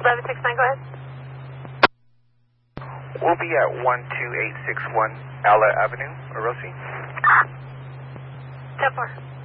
1169, go ahead. We'll be at 12861 Ala Avenue, Orosi. 10-4.